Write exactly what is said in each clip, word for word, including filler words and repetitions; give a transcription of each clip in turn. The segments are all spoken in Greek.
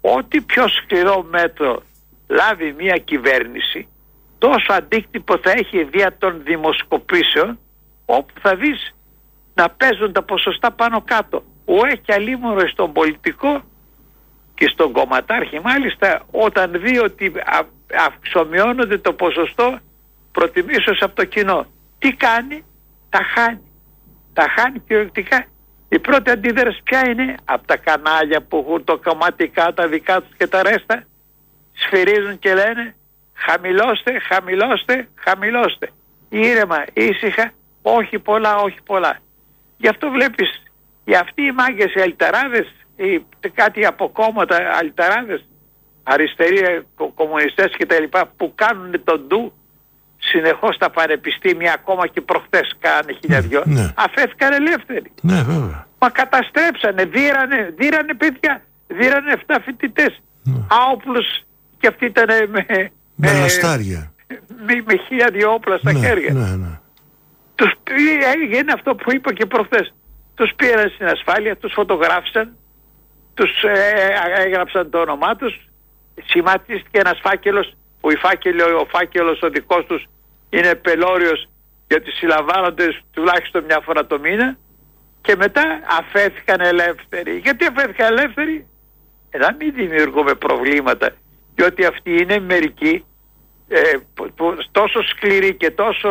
ό,τι πιο σκληρό μέτρο λάβει μια κυβέρνηση, τόσο αντίκτυπο θα έχει δια των δημοσκοπήσεων, όπου θα δεις να παίζουν τα ποσοστά πάνω κάτω. Ο έχει αλίμονο στον πολιτικό και στον κομματάρχη μάλιστα, όταν δει ότι αυξομειώνονται το ποσοστό προτιμήσεως από το κοινό. Τι κάνει? Τα χάνει. Τα χάνει κυριολεκτικά. Η πρώτη αντίδραση ποια είναι? Από τα κανάλια που έχουν το κομματικά, τα δικά τους και τα ρέστα, σφυρίζουν και λένε χαμηλώστε, χαμηλώστε, χαμηλώστε. Ήρεμα, ήσυχα, όχι πολλά, όχι πολλά. Γι' αυτό βλέπεις οι αυτοί οι μάγκες, οι αλυταράδες, οι, κάτι από κόμματα αλυταράδες, αριστεροί κομμουνιστές και τα λοιπά, που κάνουν τον ντου συνεχώς στα πανεπιστήμια, ακόμα και προχθές κάνανε χίλια δυο, ναι. Αφέθηκαν ελεύθεροι. Ναι, βέβαια. Μα καταστρέψανε, δίρανε, δίρανε παιδιά, δίρανε εφτά φοιτητές, ναι. Άοπλους, και αυτοί ήταν με, με λαστάρια, με, με χίλια δυο όπλα στα, ναι, χέρια. Ναι, ναι. Τους, έγινε αυτό που είπα και προχθές. Τους πήραν στην ασφάλεια, τους φωτογράφησαν, τους ε, έγραψαν το όνομά τους, σχηματίστηκε ένας φάκελος, που η φάκελο, ο φάκελος ο δικός τους είναι πελώριος, γιατί συλλαμβάνονται τουλάχιστον μια φορά το μήνα, και μετά αφέθηκαν ελεύθεροι. Γιατί αφέθηκαν ελεύθεροι? Ε, να μην δημιουργούμε προβλήματα, διότι αυτοί είναι μερικοί ε, που, που, τόσο σκληροί και τόσο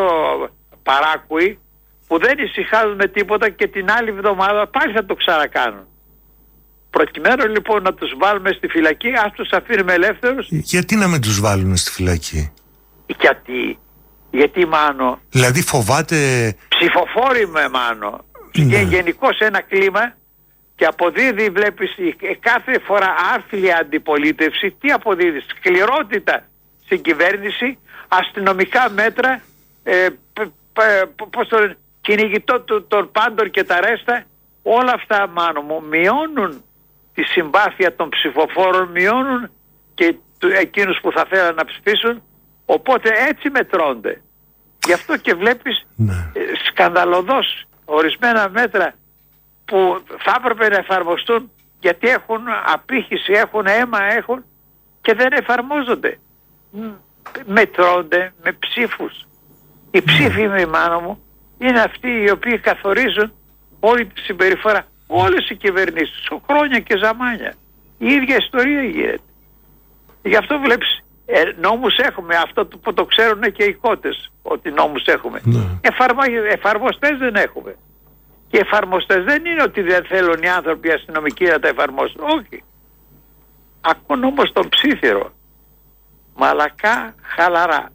παράκουοι, που δεν ησυχάζουν με τίποτα και την άλλη εβδομάδα πάλι θα το ξανακάνουν. Προκειμένου λοιπόν να τους βάλουμε στη φυλακή, ας τους αφήνουμε ελεύθερους. Γιατί να μην τους βάλουν στη φυλακή? Γιατί, γιατί Μάνο. Δηλαδή φοβάται... Ψηφοφόροι με Μάνο. Ναι. Και γενικώς ένα κλίμα, και αποδίδει, βλέπεις, κάθε φορά άθλια αντιπολίτευση. Τι αποδίδει? Σκληρότητα στην κυβέρνηση, αστυνομικά μέτρα, ε, π, π, πώς το λένε, κυνηγητό του, των πάντων και τα ρέστα. Όλα αυτά, Μάνο μου, μειώνουν τη συμπάθεια των ψηφοφόρων, μειώνουν και εκείνους που θα θέλουν να ψηφίσουν, οπότε έτσι μετρώνται. Γι' αυτό και βλέπεις, ναι, σκανδαλωδώς ορισμένα μέτρα που θα έπρεπε να εφαρμοστούν, γιατί έχουν απήχηση, έχουν αίμα, έχουν, και δεν εφαρμόζονται. Μετρώνται με ψήφους. Οι ψήφοι, με Μάνο μου, είναι αυτοί οι οποίοι καθορίζουν όλη τη συμπεριφορά. Όλες οι κυβερνήσεις, χρόνια και ζαμάνια, η ίδια ιστορία γίνεται. Γι' αυτό βλέπεις, ε, νόμους έχουμε, αυτό που το ξέρουν και οι κότες, ότι νόμους έχουμε. Ναι. Εφαρμο, εφαρμοστές δεν έχουμε. Και εφαρμοστές δεν είναι ότι δεν θέλουν οι άνθρωποι οι αστυνομικοί να τα εφαρμόσουν. Όχι. Ακούν όμως τον ψήθυρο. Μαλακά, χαλαρά.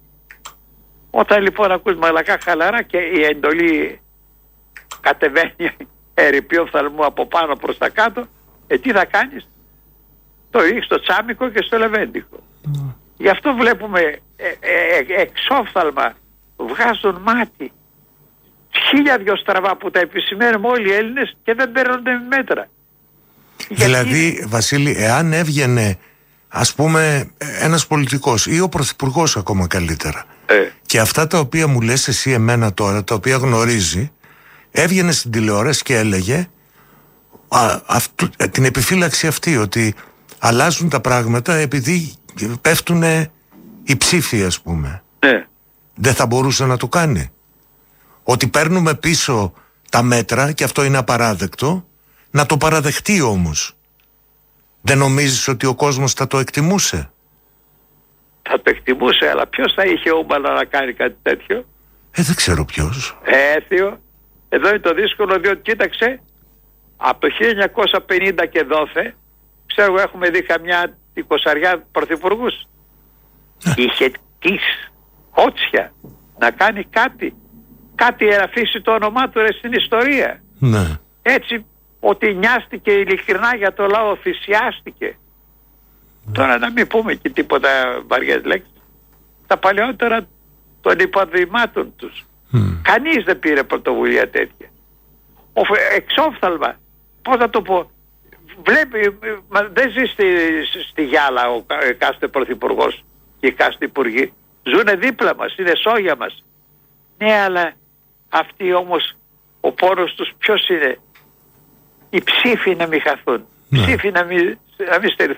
Όταν λοιπόν ακούς μαλακά, χαλαρά και η εντολή κατεβαίνει ερειπιό φθαλμού από πάνω προς τα κάτω, ε, τι θα κάνεις? Το ρίχνεις στο τσάμικο και στο λεβέντικο. Mm. Γι' αυτό βλέπουμε ε, ε, εξόφθαλμα βγάζουν μάτι, χίλια δυο στραβά που τα επισημαίνουμε όλοι οι Έλληνες και δεν παίρνονται μέτρα. Δηλαδή, γιατί... Βασίλη, εάν έβγαινε, ας πούμε, ένας πολιτικός ή ο πρωθυπουργός ακόμα καλύτερα, ε. και αυτά τα οποία μου λες εσύ εμένα τώρα, τα οποία γνωρίζει, έβγαινε στην τηλεόραση και έλεγε α, αυτού, την επιφύλαξη αυτή, ότι αλλάζουν τα πράγματα επειδή πέφτουν οι ψήφοι, ας πούμε. Ε. Δεν θα μπορούσε να το κάνει? Ότι παίρνουμε πίσω τα μέτρα, και αυτό είναι απαράδεκτο, να το παραδεχτεί όμως. Δεν νομίζεις ότι ο κόσμος θα το εκτιμούσε? Θα το εκτιμούσε, αλλά ποιος θα είχε ούμπαλα να κάνει κάτι τέτοιο? Ε, δεν ξέρω ποιος. Ε, Θείο, εδώ είναι το δύσκολο, διότι κοίταξε, από το χίλια εννιακόσια πενήντα και δόθε, ξέρω εγώ, έχουμε δει καμιά εικοσαριά πρωθυπουργούς. Ε. Είχε της κότσια να κάνει κάτι. Κάτι εραφίσει το όνομά του ρε, στην ιστορία. Ναι. Έτσι, ότι νοιάστηκε ειλικρινά για το λαό, θυσιάστηκε. Mm. Τώρα να μην πούμε και τίποτα βαριές λέξεις. Τα παλαιότερα των υποδημάτων τους. Mm. Κανείς δεν πήρε πρωτοβουλία τέτοια. Ο, εξόφθαλμα, πώς θα το πω, βλέπει, μα, δεν ζει στη, στη γυάλα ο κάθε πρωθυπουργός και κάθε υπουργοί. Ζουνε δίπλα μας, είναι σόγια μας. Ναι, αλλά αυτοί όμως ο πόνος τους ποιος είναι? Οι ψήφοι να μην χαθούν. Ναι. Ψήφοι να μην, να μην στερηθούν.